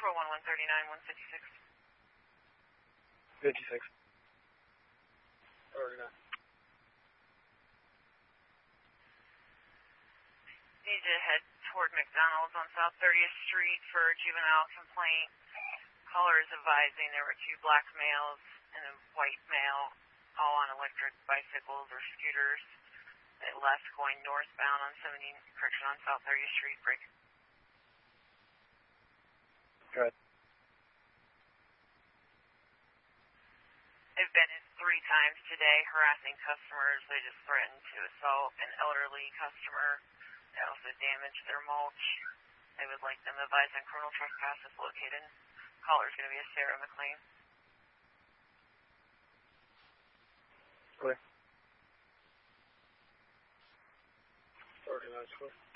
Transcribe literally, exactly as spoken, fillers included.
Patrol one one thirty-nine, one fifty-six. fifty-six. thirty-nine. Need to head toward McDonald's on South thirtieth Street for a juvenile complaint. Caller is advising there were two black males and a white male, all on electric bicycles or scooters. They left going northbound on seventeen, correction, on South thirtieth Street. Break. Good. They've been in three times today harassing customers. They just threatened to assault an elderly customer. They also damaged their mulch. They would like them advised on criminal trespass is located. Caller is going to be a Sarah McLean. Clear. thirty-nine, clear.